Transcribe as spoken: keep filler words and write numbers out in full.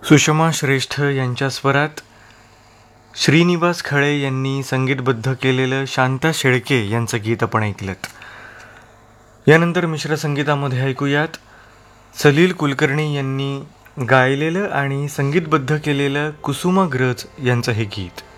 सुषमा श्रेष्ठ यांच्या स्वरात श्रीनिवास खळे यांनी संगीतबद्ध केलेलं शांता शेळके यांचं गीत आपण ऐकलं. यानंतर मिश्र संगीतामध्ये ऐकूयात सलील कुलकर्णी यांनी गायलेलं आणि संगीतबद्ध केलेलं कुसुमाग्रज यांचं हे गीत.